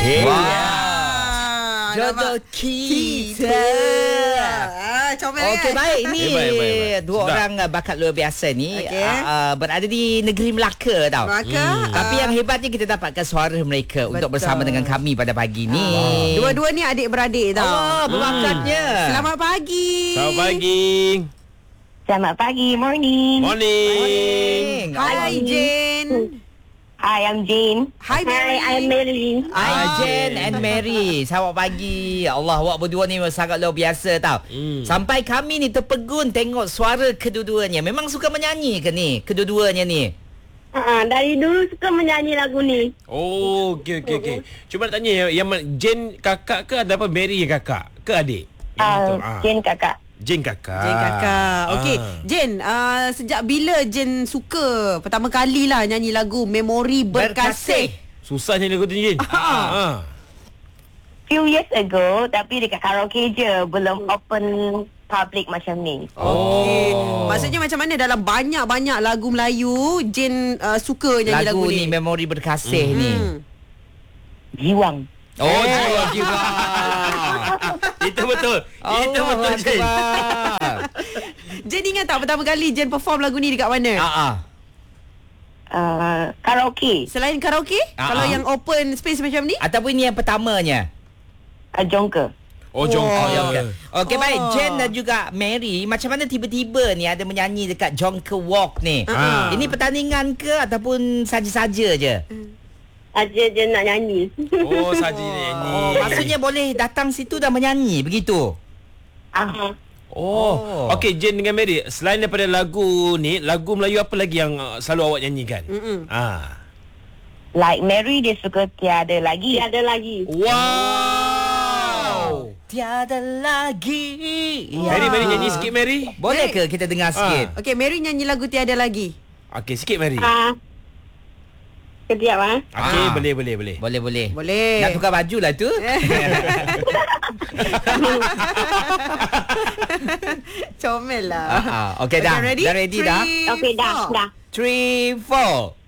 Jodoh kita. Comel Okey, kan? baik. Ini baik. dua Sedap. orang bakat luar biasa ni. Okey. Berada di negeri Melaka tau. Maka Tapi yang hebatnya kita dapatkan suara mereka untuk bersama dengan kami pada pagi ni. dua-dua ni adik-beradik tau. Allah, berbakatnya. Selamat pagi. Selamat pagi. Selamat pagi, morning. Morning. Hai Jane. Hi, I'm Jane. Hi, Mary. Hi, I'm Mary. Hai Jane and Mary. Selamat pagi. Allah, awak berdua ni sangat luar biasa tau. Sampai kami ni terpegun tengok suara kedua-duanya. Memang suka menyanyi ke ni? Kedua-duanya ni. Dari dulu suka menyanyi lagu ni. Oh, okey. Cuba nak tanya, yang Jane kakak ke ataupun Mary yang kakak? Ke adik? Jane kakak. Jane kakak. Jane kakak. Okey, Jane, sejak bila Jane suka pertama kali lah nyanyi lagu Memori Berkasih? Susah nyanyi lagu tu, Jane. Few years ago, tapi dekat karaoke je, belum open public macam ni. Okey. Maksudnya macam mana dalam banyak-banyak lagu Melayu, Jane suka nyanyi lagu Lagu ni? ni Memori Berkasih ni. Jiwang. Oh, jiwa. Itu betul. Itu betul, Jane. Jane ingat tak pertama kali Jane perform lagu ni dekat mana? Karaoke. Selain karaoke? Kalau yang open space macam ni? Ataupun ini yang pertamanya? Jongke. Oh, jongkok. Okey, baik. Jen dan juga Mary, macam mana tiba-tiba ni ada menyanyi dekat Jongke Walk ni? Ini pertandingan ke ataupun saja-saja je? Aja je nak nyanyi. Oh, saja nyanyi. Maksudnya boleh datang situ dan menyanyi, begitu? Oh. Okey, Jane dengan Mary, selain daripada lagu ni, lagu Melayu apa lagi yang selalu awak nyanyikan? Like Mary, dia suka Tiada Lagi. Tiada Lagi. Wow. Tiada lagi. Mary nyanyi sikit, Mary. Boleh ke kita dengar sikit? Okey, Mary nyanyi lagu Tiada Lagi. Okey, sikit, Mary. Kejap Okey, boleh. Boleh. Boleh. Nak tukar baju lah tu. Comel lah. Okey, dah. ready? Dah ready dah? Okey, dah. 3, 4.